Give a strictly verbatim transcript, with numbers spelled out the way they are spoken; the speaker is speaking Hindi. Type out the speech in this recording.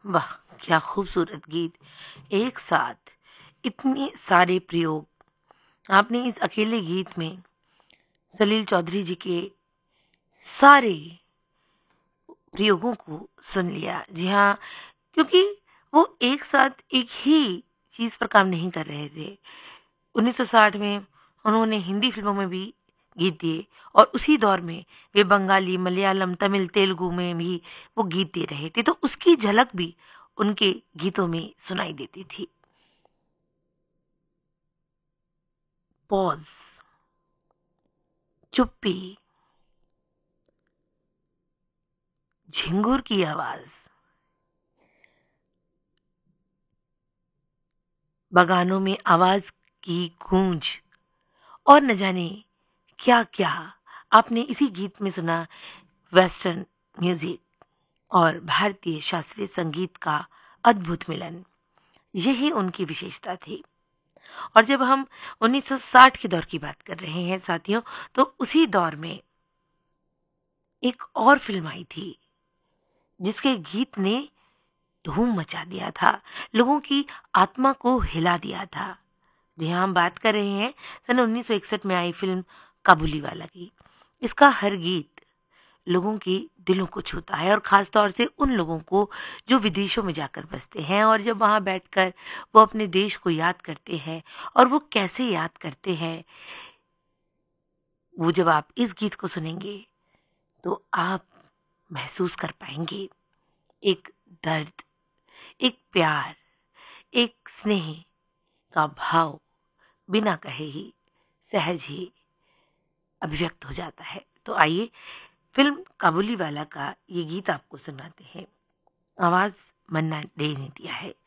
वाह! क्या खूबसूरत गीत। एक साथ इतने सारे प्रयोग आपने इस अकेले गीत में सलील चौधरी जी के सारे प्रयोगों को सुन लिया। जी हाँ, क्योंकि वो एक साथ एक ही चीज़ पर काम नहीं कर रहे थे। उन्नीस सौ साठ में उन्होंने हिंदी फ़िल्मों में भी गीत दिए और उसी दौर में वे बंगाली, मलयालम, तमिल, तेलुगु में भी वो गीत दे रहे थे। तो उसकी झलक भी उनके गीतों में सुनाई देती थी। पॉज़, चुप्पी, झिंगुर की आवाज़, बगानों में आवाज़ की गूंज और न जाने क्या-क्या आपने इसी गीत में सुना। वेस्टर्न म्यूज़िक और भारतीय शास्त्रीय संगीत का अद्भुत मिलन, यही उनकी विशेषता थी। और जब हम उन्नीस सौ साठ के दौर की बात कर रहे हैं साथियों, तो उसी दौर में एक और फ़िल्म आई थी, जिसके गीत ने धूम मचा दिया था, लोगों की आत्मा को हिला दिया था। जी हाँ, हम बात कर रहे हैं सन उन्नीस सौ इकसठ में आई फ़िल्म काबुलीवाला की। इसका हर गीत लोगों की दिलों को छूता है और ख़ास तौर से उन लोगों को जो विदेशों में जाकर बसते हैं और जब वहाँ बैठकर वो अपने देश को याद करते हैं और वो कैसे याद करते हैं, वो जब आप इस गीत को सुनेंगे तो आप महसूस कर पाएँगे एक दर्द, एक प्यार, एक स्नेह का भाव बिना कहे ही सहज ही अभिव्यक्त हो जाता है। तो आइए फ़िल्म काबुलीवाला का ये गीत आपको सुनाते हैं। आवाज़ मन्ना डे ने दिया है।